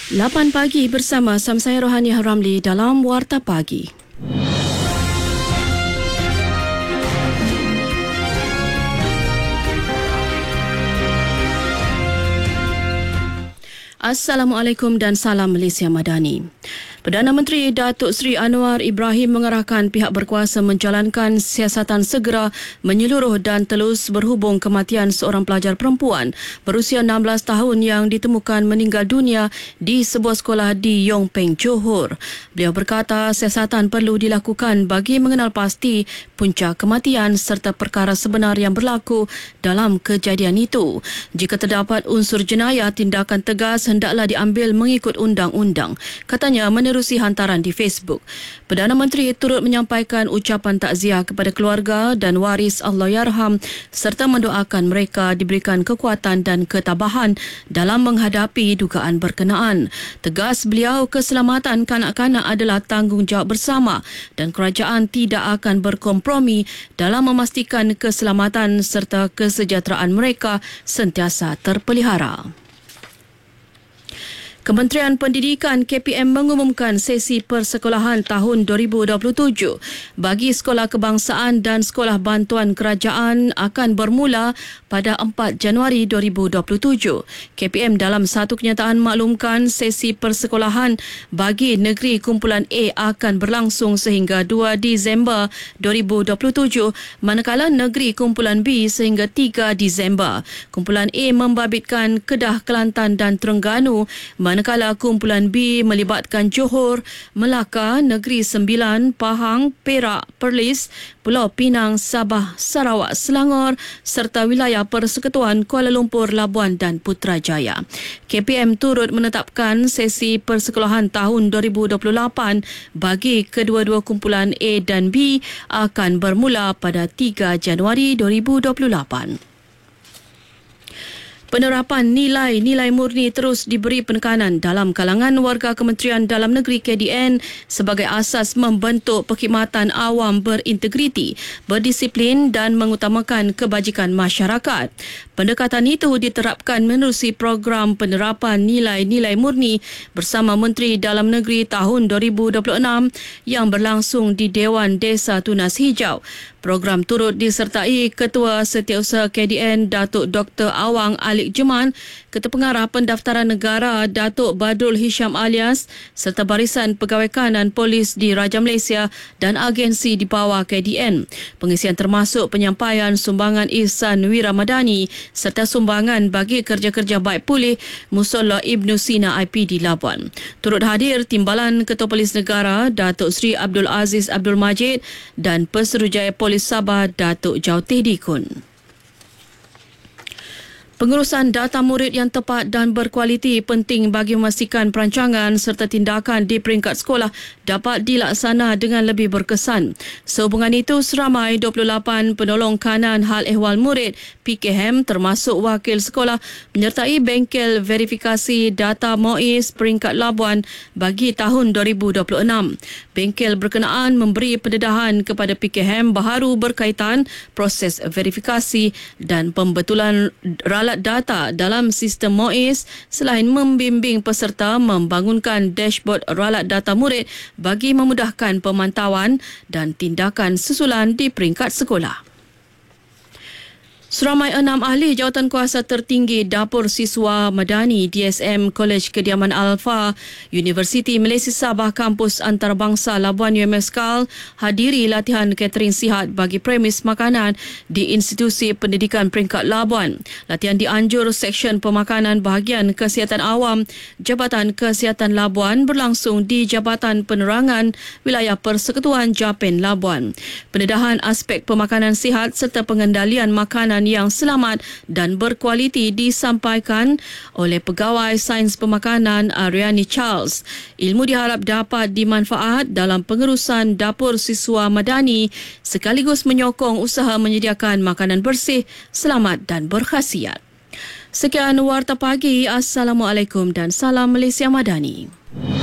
8 pagi bersama saya Rohani Ramli dalam Warta Pagi. Assalamualaikum dan salam Malaysia Madani. Perdana Menteri Datuk Seri Anwar Ibrahim mengarahkan pihak berkuasa menjalankan siasatan segera menyeluruh dan telus berhubung kematian seorang pelajar perempuan berusia 16 tahun yang ditemukan meninggal dunia di sebuah sekolah di Yong Peng, Johor. Beliau berkata siasatan perlu dilakukan bagi mengenal pasti punca kematian serta perkara sebenar yang berlaku dalam kejadian itu. Jika terdapat unsur jenayah, tindakan tegas hendaklah diambil mengikut undang-undang, katanya menerusi hantaran di Facebook. Perdana Menteri turut menyampaikan ucapan takziah kepada keluarga dan waris Allahyarham serta mendoakan mereka diberikan kekuatan dan ketabahan dalam menghadapi dugaan berkenaan. Tegas beliau, keselamatan kanak-kanak adalah tanggungjawab bersama dan kerajaan tidak akan berkompromi dalam memastikan keselamatan serta kesejahteraan mereka sentiasa terpelihara. Kementerian Pendidikan KPM mengumumkan sesi persekolahan tahun 2027 bagi sekolah kebangsaan dan sekolah bantuan kerajaan akan bermula pada 4 Januari 2027. KPM dalam satu kenyataan maklumkan sesi persekolahan bagi negeri kumpulan A akan berlangsung sehingga 2 Disember 2027 manakala negeri kumpulan B sehingga 3 Disember. Kumpulan A membabitkan Kedah, Kelantan dan Terengganu, manakala kumpulan B melibatkan Johor, Melaka, Negeri Sembilan, Pahang, Perak, Perlis, Pulau Pinang, Sabah, Sarawak, Selangor serta wilayah Persekutuan Kuala Lumpur, Labuan dan Putrajaya. KPM turut menetapkan sesi persekolahan tahun 2028 bagi kedua-dua kumpulan A dan B akan bermula pada 3 Januari 2028. Penerapan nilai-nilai murni terus diberi penekanan dalam kalangan warga Kementerian Dalam Negeri KDN sebagai asas membentuk perkhidmatan awam berintegriti, berdisiplin dan mengutamakan kebajikan masyarakat. Pendekatan itu diterapkan menerusi program penerapan nilai-nilai murni bersama Menteri Dalam Negeri tahun 2026 yang berlangsung di Dewan Desa Tunas Hijau. Program turut disertai Ketua Setiausaha KDN Datuk Dr. Awang Alik Jeman, Ketua Pengarah Pendaftaran Negara Datuk Badrul Hisham Alias serta Barisan Pegawai Kanan Polis di Raja Malaysia dan agensi di bawah KDN. Pengisian termasuk penyampaian sumbangan Ihsan Wiramadani serta sumbangan bagi kerja-kerja baik pulih Musola Ibnu Sina IPD Labuan. Turut hadir Timbalan Ketua Polis Negara Datuk Seri Abdul Aziz Abdul Majid dan Pesuruhjaya Polis Sabah Datuk Jautih Dikun. Pengurusan data murid yang tepat dan berkualiti penting bagi memastikan perancangan serta tindakan di peringkat sekolah dapat dilaksana dengan lebih berkesan. Sehubungan itu, seramai 28 penolong kanan hal ehwal murid PKM termasuk wakil sekolah menyertai bengkel verifikasi data MOIS peringkat Labuan bagi tahun 2026. Bengkel berkenaan memberi pendedahan kepada PKM baharu berkaitan proses verifikasi dan pembetulan ralat data dalam sistem MOIS selain membimbing peserta membangunkan dashboard ralat data murid bagi memudahkan pemantauan dan tindakan susulan di peringkat sekolah. Seramai 6 ahli jawatan kuasa tertinggi Dapur Siswa Madani DSM Kolej Kediaman Alfa Universiti Malaysia Sabah Kampus Antarabangsa Labuan UMSKAL hadiri latihan catering sihat bagi premis makanan di Institusi Pendidikan Peringkat Labuan. Latihan dianjur Seksyen Pemakanan Bahagian Kesihatan Awam Jabatan Kesihatan Labuan berlangsung di Jabatan Penerangan Wilayah Persekutuan Japan Labuan. Pendedahan aspek pemakanan sihat serta pengendalian makanan yang selamat dan berkualiti disampaikan oleh Pegawai Sains Pemakanan Ariani Charles. Ilmu diharap dapat dimanfaat dalam pengurusan Dapur Siswa Madani sekaligus menyokong usaha menyediakan makanan bersih, selamat dan berkhasiat. Sekian Warta Pagi. Assalamualaikum dan salam Malaysia Madani.